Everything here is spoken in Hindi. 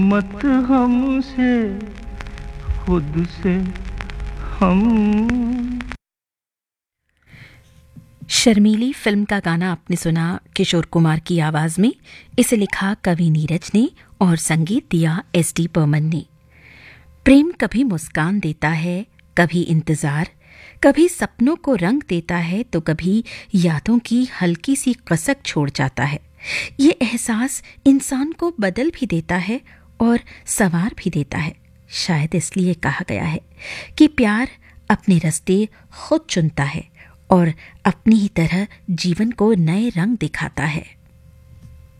मत हमसे खुद से हम। शर्मीली फिल्म का गाना आपने सुना किशोर कुमार की आवाज में। इसे लिखा कवि नीरज ने और संगीत दिया एस.डी. बर्मन ने। प्रेम कभी मुस्कान देता है, कभी इंतजार, कभी सपनों को रंग देता है तो कभी यादों की हल्की सी कसक छोड़ जाता है। ये एहसास इंसान को बदल भी देता है और संवार भी देता है। शायद इसलिए कहा गया है कि प्यार अपने रास्ते खुद चुनता है और अपनी ही तरह जीवन को नए रंग दिखाता है।